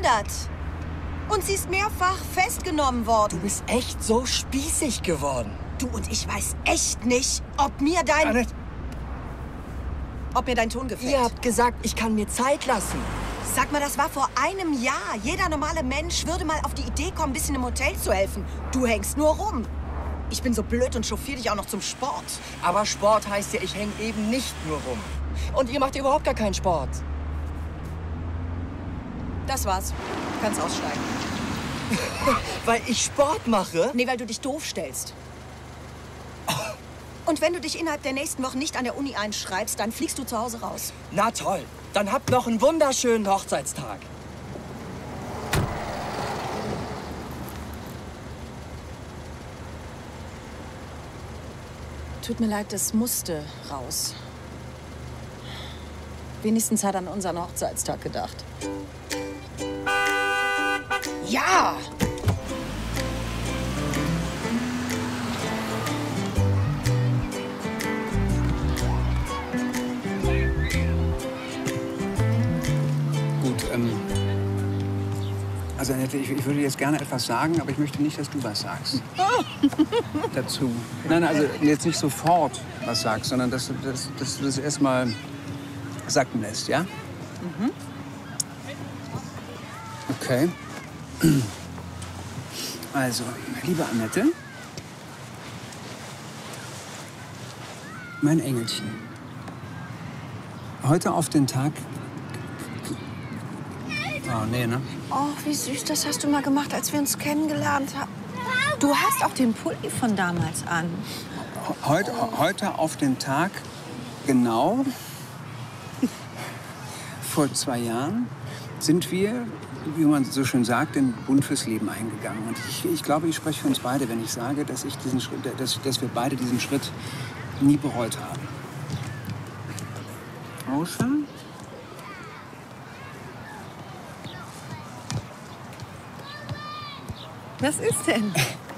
gewundert. Und sie ist mehrfach festgenommen worden. Du bist echt so spießig geworden. Du, und ich weiß echt nicht, ob mir dein... Annette. Ob mir dein Ton gefällt. Ihr habt gesagt, ich kann mir Zeit lassen. Sag mal, das war vor einem Jahr. Jeder normale Mensch würde mal auf die Idee kommen, ein bisschen im Hotel zu helfen. Du hängst nur rum. Ich bin so blöd und chauffiere dich auch noch zum Sport. Aber Sport heißt ja, ich hänge eben nicht nur rum. Und ihr macht überhaupt gar keinen Sport. Das war's. Du kannst aussteigen. Weil ich Sport mache? Nee, weil du dich doof stellst. Und wenn du dich innerhalb der nächsten Wochen nicht an der Uni einschreibst, dann fliegst du zu Hause raus. Na toll. Dann habt noch einen wunderschönen Hochzeitstag. Tut mir leid, das musste raus. Wenigstens hat er an unseren Hochzeitstag gedacht. Ja! Gut, also Annette, ich würde jetzt gerne etwas sagen, aber ich möchte nicht, dass du was sagst. Dazu. Nein, also jetzt nicht sofort was sagst, sondern dass du das erstmal sacken lässt, ja? Mhm. Okay. Also, liebe Annette, mein Engelchen, heute auf den Tag... Oh, nee, ne? Oh, wie süß, das hast du mal gemacht, als wir uns kennengelernt haben. Du hast auch den Pulli von damals an. Heute auf den Tag, genau, vor 2 Jahren, sind wir, wie man so schön sagt, den Bund fürs Leben eingegangen. Und ich glaube, ich spreche für uns beide, wenn ich sage, dass wir beide diesen Schritt nie bereut haben. Außer... Was ist denn?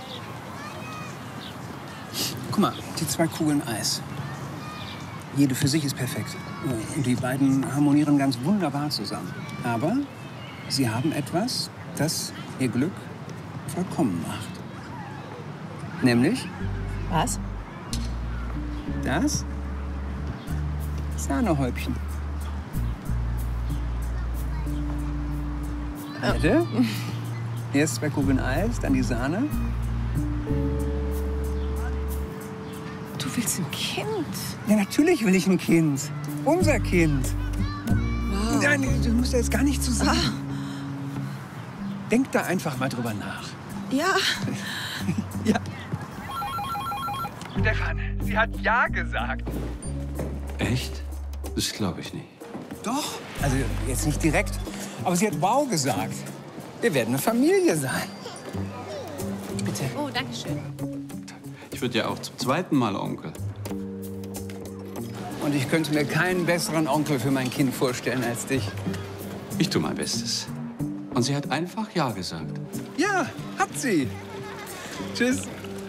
Guck mal, die 2 Kugeln Eis. Jede für sich ist perfekt. Und die beiden harmonieren ganz wunderbar zusammen. Aber sie haben etwas, das ihr Glück vollkommen macht. Nämlich Was? das Sahnehäubchen. Bitte? Erst 2 Kugeln Eis, dann die Sahne. Du willst ein Kind? Ja, natürlich will ich ein Kind. Unser Kind. Wow. Nein, du musst da jetzt gar nicht zu sagen. Denk da einfach mal drüber nach. Ja. Ja. Stefan, sie hat Ja gesagt. Echt? Das glaube ich nicht. Doch. Also jetzt nicht direkt, aber sie hat Wow gesagt. Wir werden eine Familie sein. Bitte. Oh, danke schön. Ich würde ja auch zum 2. Mal Onkel. Und ich könnte mir keinen besseren Onkel für mein Kind vorstellen als dich. Ich tue mein Bestes. Und sie hat einfach Ja gesagt. Ja, hat sie. Tschüss.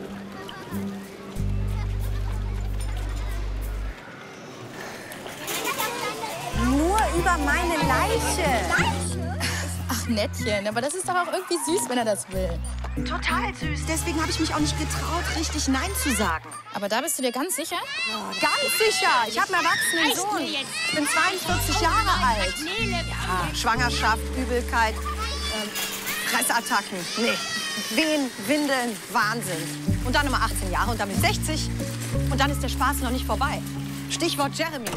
Nur über meine Leiche. Ach, Nettchen, aber das ist doch auch irgendwie süß, wenn er das will. Total süß. Deswegen habe ich mich auch nicht getraut, richtig Nein zu sagen. Aber da bist du dir ganz sicher? Ganz sicher. Ich habe einen erwachsenen Sohn. Ich bin 42 Jahre alt. Ja, Schwangerschaft, Übelkeit, Fressattacken. Nee. Wehen, Windeln, Wahnsinn. Und dann immer 18 Jahre und dann bis 60. Und dann ist der Spaß noch nicht vorbei. Stichwort Jeremy.